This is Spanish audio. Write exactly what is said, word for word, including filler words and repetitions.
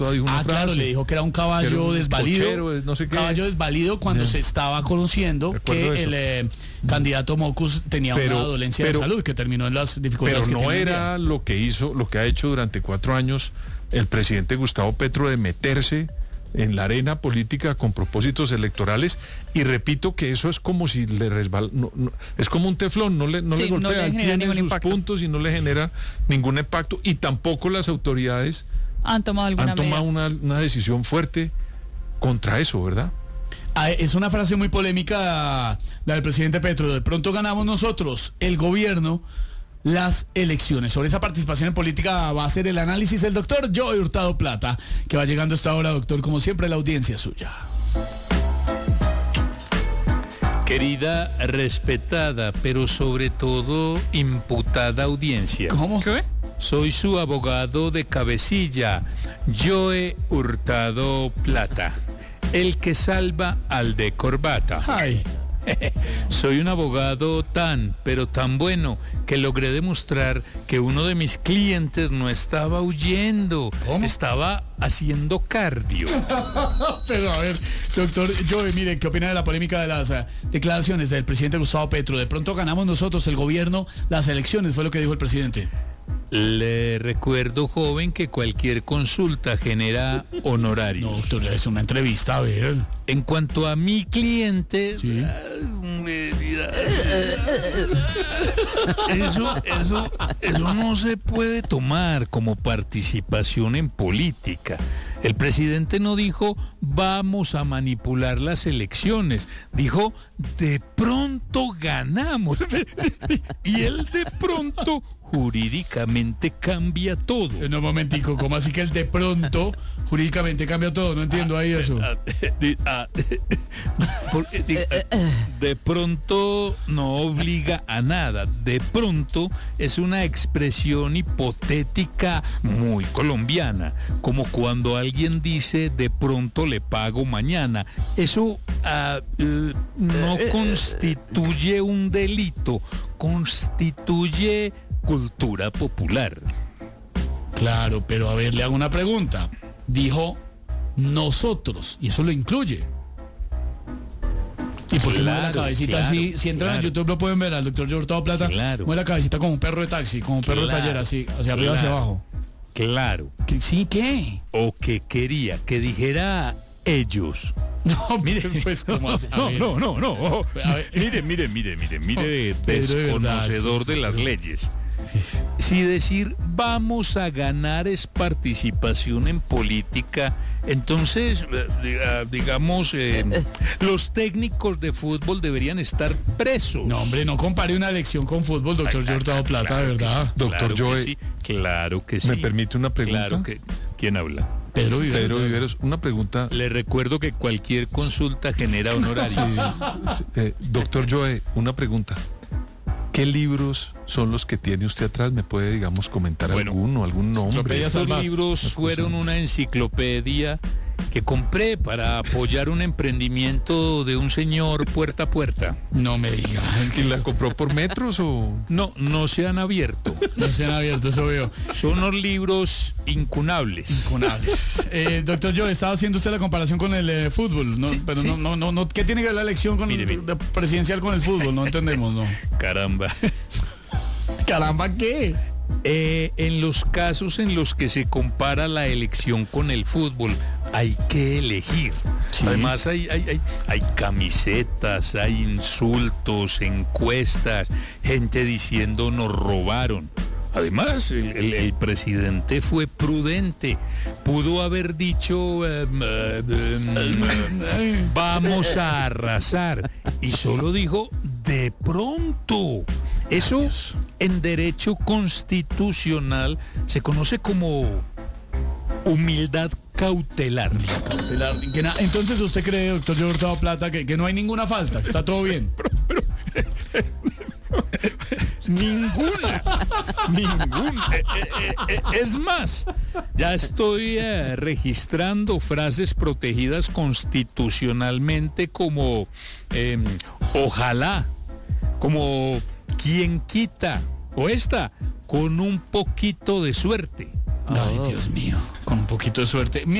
dijo una Ah, frase. claro, le dijo que era un caballo Era un desvalido. cochero, no sé qué. Caballo desvalido cuando Sí. se estaba conociendo Recuerdo que eso. el eh, candidato Mocus tenía Pero- una dolencia pero- de salud que terminó en las dificultades Pero que no tiene hoy en era día. lo que hizo, lo que ha hecho durante cuatro años el presidente Gustavo Petro de meterse en la arena política con propósitos electorales, y repito que eso es como si le resbala, no, no, es como un teflón, no le, no Sí, le no golpea, le él genera tiene ningún sus impacto. puntos y no le genera ningún impacto, y tampoco las autoridades Han tomado alguna han tomado medida. una, una decisión fuerte contra eso, ¿verdad? Ah, es una frase muy polémica la del presidente Petro. De pronto ganamos nosotros, el gobierno, las elecciones. Sobre esa participación en política va a hacer el análisis el doctor Joey Hurtado Plata, que va llegando a esta hora, doctor, como siempre, la audiencia es suya. Querida, respetada, pero sobre todo imputada audiencia. ¿Cómo? ¿Qué? Soy su abogado de cabecilla, Joey Hurtado Plata, el que salva al de corbata. Ay, Soy un abogado tan, pero tan bueno, que logré demostrar que uno de mis clientes no estaba huyendo, ¿Cómo? estaba haciendo cardio. pero a ver, doctor Joey, mire, ¿qué opina de la polémica de las eh, declaraciones del presidente Gustavo Petro? De pronto ganamos nosotros, el gobierno, las elecciones, fue lo que dijo el presidente. Le recuerdo, joven, que cualquier consulta genera honorarios. No, doctor, es una entrevista, a ver. En cuanto a mi cliente, Sí. eso, eso, eso no se puede tomar como participación en política. El presidente no dijo vamos a manipular las elecciones, dijo de pronto ganamos. Y el de pronto jurídicamente cambia todo. En un momentico, ¿cómo así que el de pronto jurídicamente cambia todo? No entiendo ahí eso. Ah, de, ah, por- eh, de- ah, de pronto no obliga a nada. De pronto es una expresión hipotética muy colombiana, como cuando alguien dice de pronto le pago mañana. Eso ah, eh, no constituye un delito, constituye cultura popular. Claro, pero a ver, le hago una pregunta. Dijo nosotros, y eso lo incluye. ¿Y por qué mueve la Claro, cabecita claro, así? Si entran claro. a YouTube lo pueden ver al doctor Hurtado Plata. Claro. Mueve la cabecita como un perro de taxi, como un perro de Claro, taller, así, hacia arriba, hacia claro. abajo. Claro. ¿Qué- ¿Sí qué? O que quería que dijera ellos. No, mire, pues, ¿cómo así? A No, ver. no, no, no. A ver. Mire, mire, mire, mire, mire, Pedro, de verdad, desconocedor sí, de sí, las pero- leyes. Sí, sí. Si decir vamos a ganar es participación en política, entonces, eh, diga- digamos, eh, los técnicos de fútbol deberían estar presos. No, hombre, no compare una elección con fútbol, doctor Hurtado Plata, de Claro que verdad. sí, Doctor claro que Joe, sí, claro que sí. ¿me permite una pregunta? Claro que. ¿Quién habla? Pedro Viveros. Pedro Viveros, una pregunta. Le recuerdo que cualquier consulta genera honorarios. Eh, doctor Joe, una pregunta. ¿Qué libros son los que tiene usted atrás? ¿Me puede, digamos, comentar Bueno, alguno, algún nombre? enciclopedia Estos Salvat. libros fueron una enciclopedia que compré para apoyar un emprendimiento de un señor puerta a puerta. No me diga. Es ¿Y la compró por metros o...? No, no se han abierto. no se han abierto, eso veo. Son unos libros incunables. Cunables. Eh, doctor Joe, estaba haciendo usted la comparación con el eh, fútbol, ¿no? Sí, Pero sí. no, no, no, no, ¿qué tiene que ver la elección con Mire, mire. de presidencial con el fútbol? No entendemos, ¿no? Caramba. Caramba, ¿qué? Eh, en los casos en los que se compara la elección con el fútbol, hay que elegir. Sí. Además, hay, hay, hay, hay camisetas, hay insultos, encuestas, gente diciendo nos robaron. Además, el, el- el presidente fue prudente. Pudo haber dicho em, eh, em, eh, vamos a arrasar. Y solo dijo de pronto. Eso en derecho constitucional se conoce como humildad cautelar. Cautelar. Que na- Entonces usted cree, doctor Joe Hurtado Plata, que, que no hay ninguna falta, que está todo bien. Ninguna, ninguna. Eh, eh, eh, es más, ya estoy eh, registrando frases protegidas constitucionalmente como em, ojalá, como quien quita, o esta, con un poquito de suerte. Ay, Dios mío. con un poquito de suerte.